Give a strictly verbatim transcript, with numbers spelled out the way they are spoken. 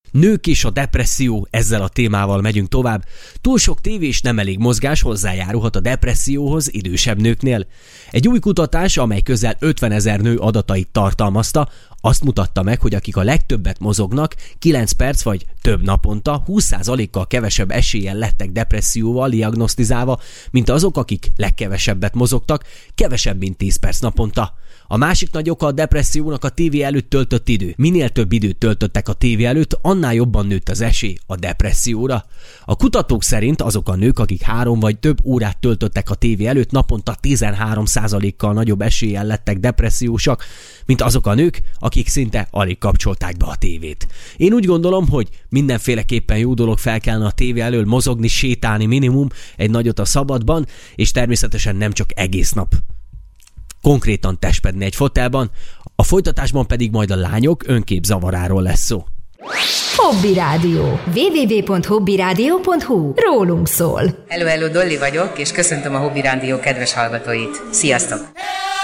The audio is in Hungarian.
Nők és a depresszió, ezzel a témával megyünk tovább. Túl sok tévé és nem elég mozgás hozzájárulhat a depresszióhoz idősebb nőknél. Egy új kutatás, amely közel ötvenezer nő adatait tartalmazta, azt mutatta meg, hogy akik a legtöbbet mozognak, kilenc perc vagy több naponta, húsz százalékkal kevesebb eséllyel lettek depresszióval diagnosztizálva, mint azok, akik legkevesebbet mozogtak, kevesebb, mint tíz perc naponta. A másik nagy oka a depressziónak a tévé előtt töltött idő. Minél több időt töltöttek a tévé előtt, annál jobban nőtt az esély a depresszióra. A kutatók szerint azok a nők, akik három vagy több órát töltöttek a tévé előtt, naponta tizenhárom százalékkal nagyobb eséllyel lettek depressziósak, mint azok a nők, akik szinte alig kapcsolták be a tévét. Én úgy gondolom, hogy mindenféleképpen jó dolog fel kellene a tévé elől mozogni, sétálni minimum, egy nagyot a szabadban, és természetesen nem csak egész nap konkrétan testpedni egy fotelban, a folytatásban pedig majd a lányok önképzavaráról lesz szó. Hobby Rádió. double-u double-u double-u pont hobby rádió pont hu. Rólunk szól. Hello, hello, Dolly vagyok, és köszöntöm a Hobby Rádió kedves hallgatóit. Sziasztok!